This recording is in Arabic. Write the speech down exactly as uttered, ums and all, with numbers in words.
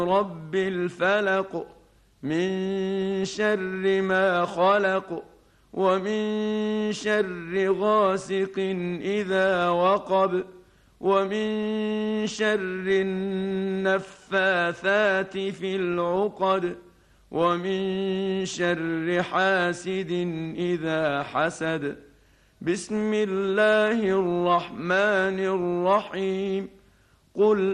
رب الفلق من شر ما خلق ومن شر غاسق إذا وقب ومن شر النفاثات في العقد ومن شر حاسد إذا حسد. بسم الله الرحمن الرحيم. قل